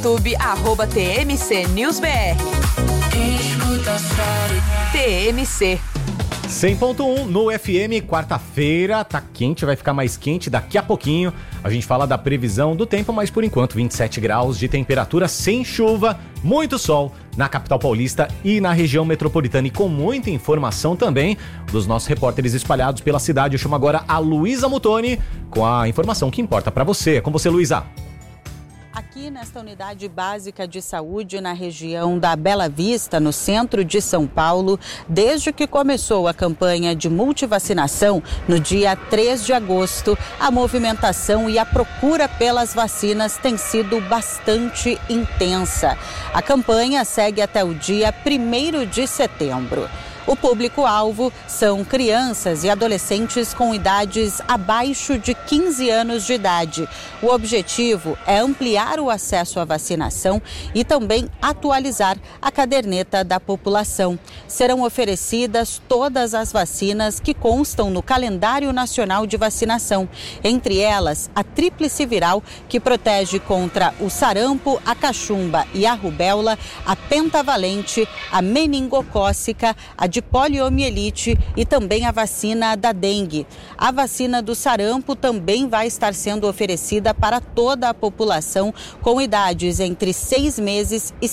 YouTube, @TMC News BR. TMC 100.1 no FM, quarta-feira, tá quente, vai ficar mais quente daqui a pouquinho. A gente fala da previsão do tempo, mas por enquanto 27 graus de temperatura, sem chuva, muito sol na capital paulista e na região metropolitana. E com muita informação também dos nossos repórteres espalhados pela cidade. Eu chamo agora a Luísa Mutoni com a informação que importa pra você. É com você, Luísa. Aqui nesta unidade básica de saúde na região da Bela Vista, no centro de São Paulo, desde que começou a campanha de multivacinação no dia 3 de agosto, a movimentação e a procura pelas vacinas tem sido bastante intensa. A campanha segue até o dia 1º de setembro. O público-alvo são crianças e adolescentes com idades abaixo de 15 anos de idade. O objetivo é ampliar o acesso à vacinação e também atualizar a caderneta da população. Serão oferecidas todas as vacinas que constam no calendário nacional de vacinação, entre elas a tríplice viral, que protege contra o sarampo, a cachumba e a rubéola, a pentavalente, a meningocócica, a de poliomielite e também a vacina da dengue. A vacina do sarampo também vai estar sendo oferecida para toda a população com idades entre 6 meses e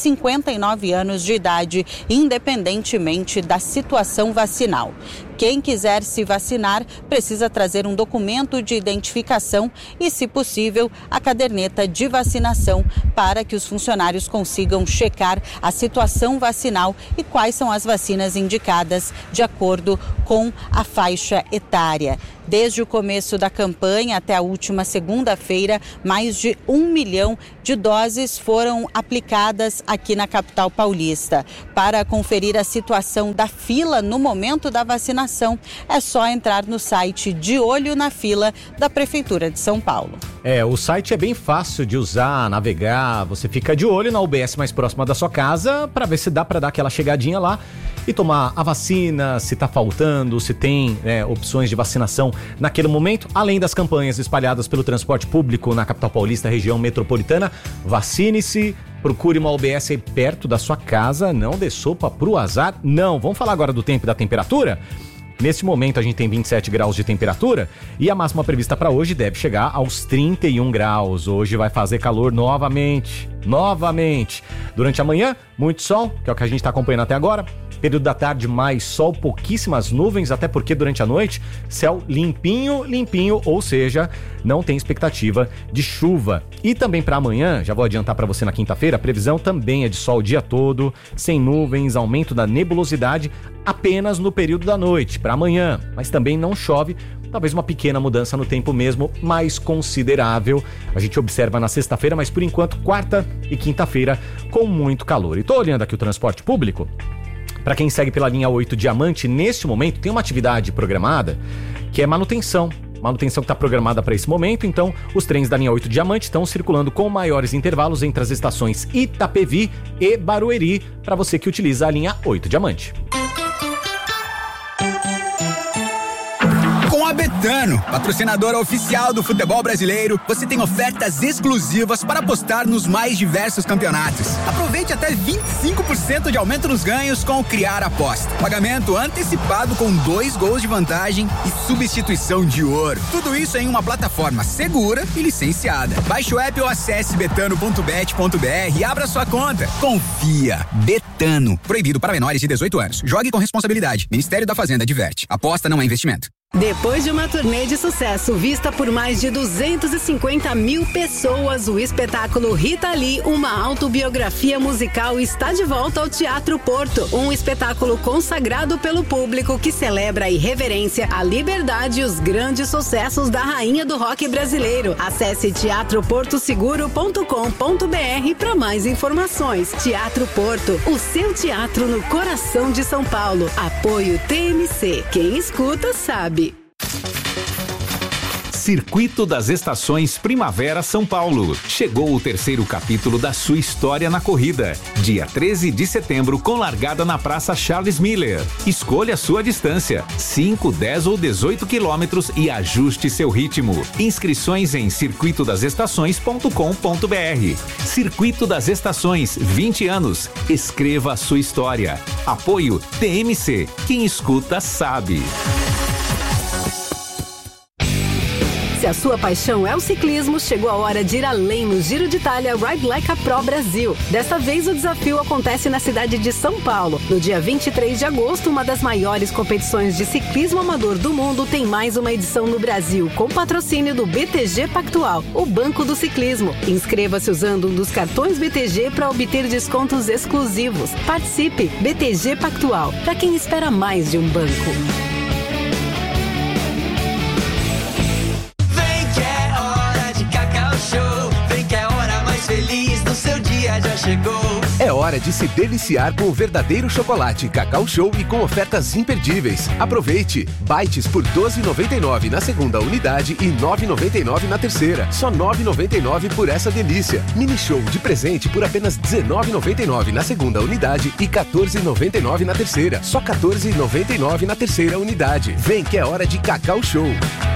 59 anos de idade, independentemente da situação vacinal. Quem quiser se vacinar precisa trazer um documento de identificação e, se possível, a caderneta de vacinação para que os funcionários consigam checar a situação vacinal e quais são as vacinas indicadas de acordo com a faixa etária. Desde o começo da campanha até a última segunda-feira, mais de 1 milhão de doses foram aplicadas aqui na capital paulista. Para conferir a situação da fila no momento da vacinação, é só entrar no site De Olho na Fila da Prefeitura de São Paulo. O site é bem fácil de usar, navegar, você fica de olho na UBS mais próxima da sua casa para ver se dá para dar aquela chegadinha lá e tomar a vacina, se está faltando, se tem opções de vacinação naquele momento, além das campanhas espalhadas pelo transporte público na capital paulista, região metropolitana. Vacine-se, procure uma UBS aí perto da sua casa, não dê sopa pro azar, não. Vamos falar agora do tempo e da temperatura? Nesse momento a gente tem 27 graus de temperatura e a máxima prevista para hoje deve chegar aos 31 graus. Hoje vai fazer calor novamente. Durante a manhã, muito sol, que é o que a gente está acompanhando até agora. Período da tarde, mais sol, pouquíssimas nuvens, até porque durante a noite, céu limpinho, ou seja, não tem expectativa de chuva. E também para amanhã, já vou adiantar para você na quinta-feira, a previsão também é de sol o dia todo, sem nuvens, aumento da nebulosidade apenas no período da noite, para amanhã, mas também não chove. Talvez uma pequena mudança no tempo mesmo, mais considerável. A gente observa na sexta-feira, mas por enquanto, quarta e quinta-feira, com muito calor. E tô olhando aqui o transporte público. Para quem segue pela linha 8 Diamante, neste momento tem uma atividade programada que é manutenção. Manutenção que está programada para esse momento, então os trens da linha 8 Diamante estão circulando com maiores intervalos entre as estações Itapevi e Barueri, para você que utiliza a linha 8 Diamante. Com a Betano, patrocinadora oficial do futebol brasileiro, você tem ofertas exclusivas para apostar nos mais diversos campeonatos. Aproveite até 25% de aumento nos ganhos com o Criar Aposta. Pagamento antecipado com 2 gols de vantagem e substituição de ouro. Tudo isso em uma plataforma segura e licenciada. Baixe o app ou acesse betano.bet.br e abra sua conta. Confia. Betano. Proibido para menores de 18 anos. Jogue com responsabilidade. Ministério da Fazenda adverte. Aposta não é investimento. Depois de uma turnê de sucesso vista por mais de 250 mil pessoas, o espetáculo Rita Lee, uma autobiografia musical, está de volta ao Teatro Porto. Um espetáculo consagrado pelo público que celebra a irreverência, a liberdade e os grandes sucessos da rainha do rock brasileiro. Acesse teatroportoseguro.com.br para mais informações. Teatro Porto, o seu teatro no coração de São Paulo. Apoio TMC. Quem escuta sabe. Circuito das Estações Primavera São Paulo. Chegou o terceiro capítulo da sua história na corrida. Dia 13 de setembro, com largada na Praça Charles Miller. Escolha sua distância, 5, 10 ou 18 quilômetros e ajuste seu ritmo. Inscrições em circuitodasestações.com.br. Circuito das Estações, 20 anos. Escreva a sua história. Apoio TMC. Quem escuta sabe. Se a sua paixão é o ciclismo, chegou a hora de ir além no Giro de Itália Ride Like a Pro Brasil. Desta vez o desafio acontece na cidade de São Paulo. No dia 23 de agosto, uma das maiores competições de ciclismo amador do mundo tem mais uma edição no Brasil, com patrocínio do BTG Pactual, o Banco do Ciclismo. Inscreva-se usando um dos cartões BTG para obter descontos exclusivos. Participe! BTG Pactual, para quem espera mais de um banco. Feliz no seu dia já chegou. É hora de se deliciar com o verdadeiro chocolate Cacau Show e com ofertas imperdíveis. Aproveite! Bites por R$ 12,99 na segunda unidade e R$ 9,99 na terceira. Só R$ 9,99 por essa delícia. Mini Show de presente por apenas R$ 19,99 na segunda unidade e R$ 14,99 na terceira. Só R$ 14,99 na terceira unidade. Vem que é hora de Cacau Show.